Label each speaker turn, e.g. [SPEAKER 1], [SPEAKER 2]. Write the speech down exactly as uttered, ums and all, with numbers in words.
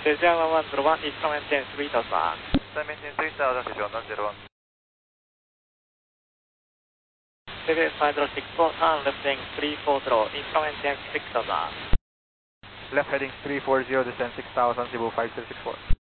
[SPEAKER 1] Cesar one one zero one, East maintain three thousand.
[SPEAKER 2] Maintain three thousand, Cesar one zero one.
[SPEAKER 1] Cesar five zero six four, turn left heading three four zero, East maintain six thousand.
[SPEAKER 2] Left heading three four zero, descend six thousand, Cebu five zero six four.